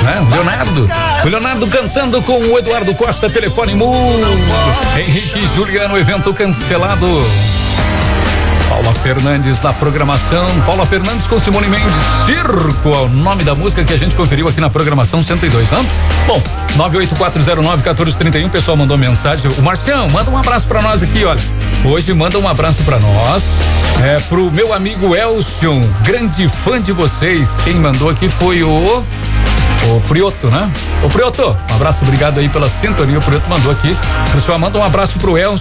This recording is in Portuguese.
né? O Leonardo cantando com o Eduardo Costa, telefone mudo. Henrique e Juliano, evento cancelado. Paula Fernandes na programação. Paula Fernandes com Simone Mendes. Circo é o nome da música que a gente conferiu aqui na programação 102, tá? Bom, 98409-1431, o pessoal mandou mensagem. O Marcião, manda um abraço pra nós aqui, olha. Hoje manda um abraço pra nós. Pro meu amigo Elcio, grande fã de vocês. Quem mandou aqui foi o Prioto, né? Ô Prioto, um abraço, obrigado aí pela sintonia. O Prioto mandou aqui. O pessoal manda um abraço pro Elcio.